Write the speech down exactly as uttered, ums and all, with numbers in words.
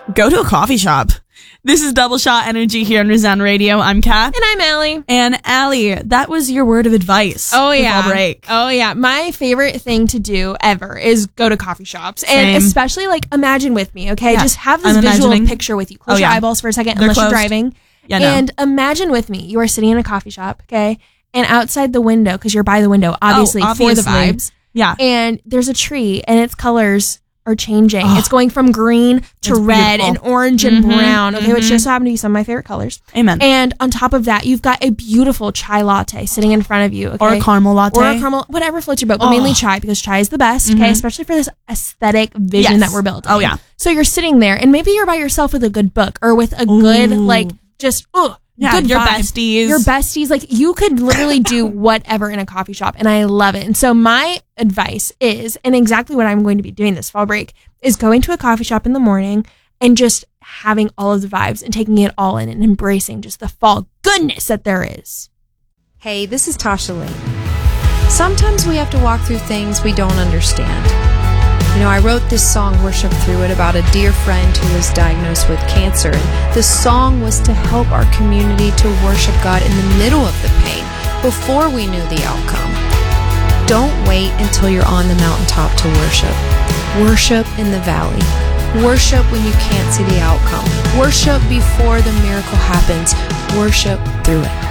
Go to a coffee shop. This is Double Shot Energy here on Roseanne Radio. I'm Kat. And I'm Allie. And Allie, that was your word of advice. Oh, yeah. Fall break. Oh, yeah. My favorite thing to do ever is go to coffee shops. Same. And especially, like, imagine with me, okay? Yeah. Just have this I'm visual imagining. picture with you. Close Oh, your yeah. eyeballs for a second, They're unless closed. you're driving. Yeah, no. And imagine with me, you are sitting in a coffee shop, okay? And outside the window, because you're by the window, obviously, Oh, for the obviously. vibes. Yeah. And there's a tree, and its colors are changing. Oh, it's going from green to it's red beautiful. and orange and Mhm, brown, okay? Which mhm. just happen to be some of my favorite colors. Amen. And on top of that, you've got a beautiful chai latte sitting in front of you, okay? Or a caramel latte. Or a caramel, whatever floats your boat, but Oh. mainly chai, because chai is the best, okay? Mhm. Especially for this aesthetic vision Yes. that we're building. Oh, yeah. So you're sitting there, and maybe you're by yourself with a good book, or with a good, Ooh. like, just, ugh, Yeah, good your vibe. besties. Your besties. Like, you could literally do whatever in a coffee shop, and I love it. And so my advice is, and exactly what I'm going to be doing this fall break, is going to a coffee shop in the morning and just having all of the vibes and taking it all in and embracing just the fall goodness that there is. Hey, this is Tasha Lane. Sometimes we have to walk through things we don't understand. You know, I wrote this song, Worship Through It, about a dear friend who was diagnosed with cancer. And the song was to help our community to worship God in the middle of the pain, before we knew the outcome. Don't wait until you're on the mountaintop to worship. Worship in the valley. Worship when you can't see the outcome. Worship before the miracle happens. Worship through it.